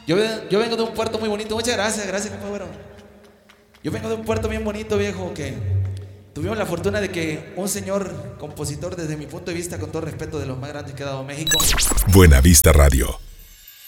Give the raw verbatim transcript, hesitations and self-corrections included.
Yo, yo vengo de un puerto muy bonito. Muchas gracias, gracias, compañero. Yo vengo de un puerto bien bonito, viejo, que tuvimos la fortuna de que un señor compositor, desde mi punto de vista, con todo respeto, de los más grandes que ha dado México. Buena Vista Radio.